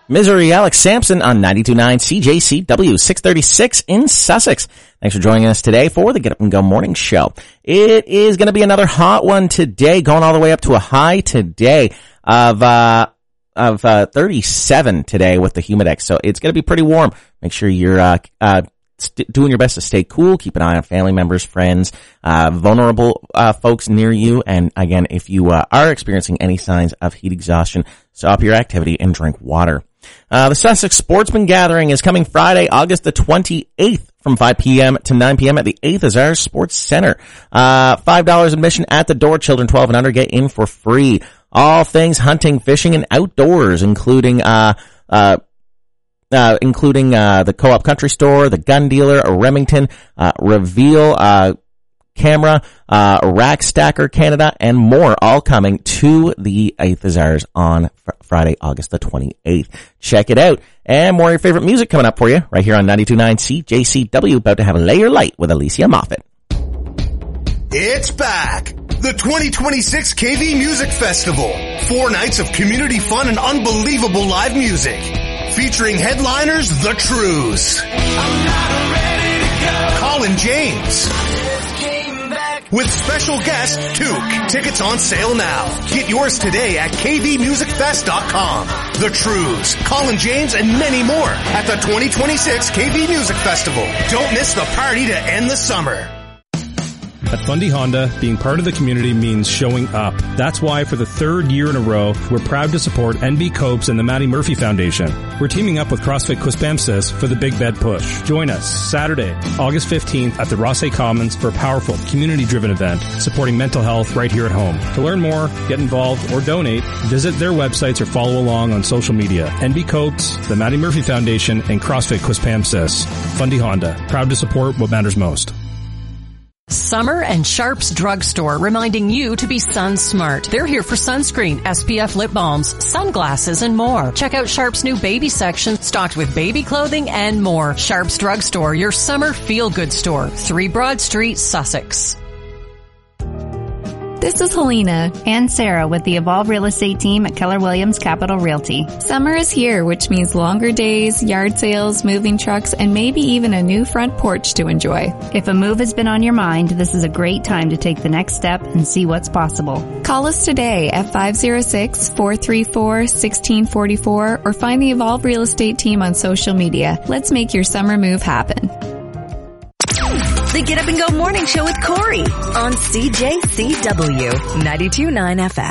Misery Alex Sampson on 92.9 CJCW 636 in Sussex. Thanks for joining us today for the Get Up and Go Morning Show. It is going to be another hot one today, going all the way up to a high today of 37 today with the Humidex. So it's going to be pretty warm. Make sure you're doing your best to stay cool. Keep an eye on family members, friends, vulnerable folks near you. And again, if you are experiencing any signs of heat exhaustion, stop your activity and drink water. The Sussex Sportsman Gathering is coming Friday, August the 28th from 5 p.m. to 9 p.m. at the 8th Azar Sports Center. $5 admission at the door. Children 12 and under get in for free. All things hunting, fishing, and outdoors, including the Co-op Country Store, the Gun Dealer, Remington, Reveal, Camera, Rack Stacker Canada, and more, all coming to the 8th Azars on Friday, August the 28th. Check it out. And more of your favorite music coming up for you right here on 92.9 CJCW. About to have a Lay Your Light with Alicia Moffat. It's back! The 2026 KV Music Festival. 4 nights of community fun and unbelievable live music. Featuring headliners, The Trues. Colin James. With special guest, Took. Tickets on sale now. Get yours today at kvmusicfest.com. The Trues, Colin James, and many more at the 2026 KV Music Festival. Don't miss the party to end the summer. At Fundy Honda, being part of the community means showing up. That's why for the 3rd year in a row, we're proud to support NB Copes and the Maddie Murphy Foundation. We're teaming up with CrossFit Quispamsis for the Big Bed Push. Join us Saturday, August 15th at the Rossay Commons for a powerful, community-driven event supporting mental health right here at home. To learn more, get involved, or donate, visit their websites or follow along on social media. NB Copes, the Maddie Murphy Foundation, and CrossFit Quispamsis. Fundy Honda, proud to support what matters most. Summer and Sharps Drugstore reminding you to be sun smart. They're here for sunscreen, SPF lip balms, sunglasses, and more. Check out Sharps' new baby section stocked with baby clothing and more. Sharps Drugstore, your summer feel-good store. 3 Broad Street, Sussex. This is Helena and Sarah with the Evolve Real Estate team at Keller Williams Capital Realty. Summer is here, which means longer days, yard sales, moving trucks, and maybe even a new front porch to enjoy. If a move has been on your mind, this is a great time to take the next step and see what's possible. Call us today at 506-434-1644 or find the Evolve Real Estate team on social media. Let's make your summer move happen. The Get Up and Go Morning Show with Corey on CJCW 92.9 FM.